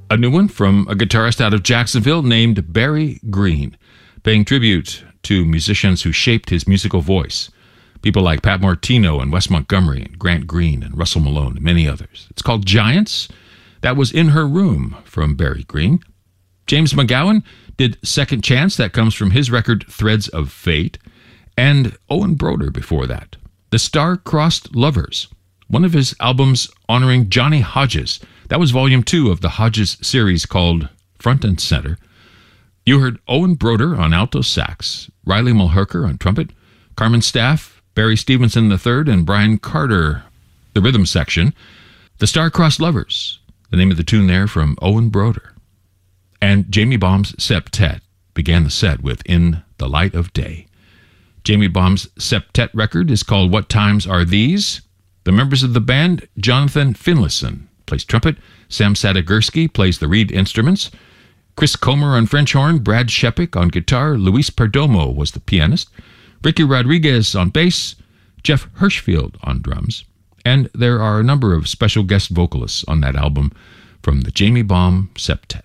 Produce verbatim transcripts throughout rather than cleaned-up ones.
A new one from a guitarist out of Jacksonville named Barry Green, paying tribute to musicians who shaped his musical voice. People like Pat Martino and Wes Montgomery and Grant Green and Russell Malone and many others. It's called Giants. That was In Her Room from Barry Green. James McGowan did Second Chance. That comes from his record Threads of Fate. And Owen Broder before that. The Star-Crossed Lovers, one of his albums honoring Johnny Hodges. That was volume two of the Hodges series called Front and Center. You heard Owen Broder on alto sax, Riley Mulherker on trumpet, Carmen Staff, Barry Stevenson the third, and Brian Carter, the rhythm section. The Star-Crossed Lovers, the name of the tune there from Owen Broder. And Jamie Baum's Septet began the set with In the Light of Day. Jamie Baum's Septet record is called What Times Are These? The members of the band, Jonathan Finlayson plays trumpet, Sam Sadegurski plays the reed instruments, Chris Comer on French horn, Brad Shepik on guitar, Luis Perdomo was the pianist, Ricky Rodriguez on bass, Jeff Hirschfield on drums, and there are a number of special guest vocalists on that album from the Jamie Baum Septet.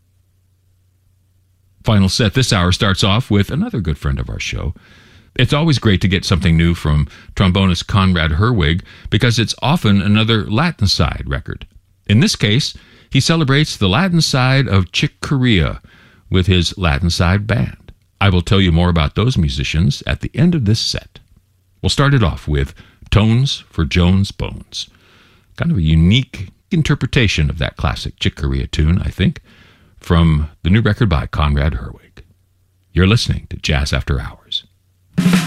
Final set this hour starts off with another good friend of our show. It's always great to get something new from trombonist Conrad Herwig because it's often another Latin side record. In this case, he celebrates the Latin side of Chick Corea with his Latin side band. I will tell you more about those musicians at the end of this set. We'll start it off with Tones for Jones Bones. Kind of a unique interpretation of that classic Chick Corea tune, I think, from the new record by Conrad Herwig. You're listening to Jazz After Hours.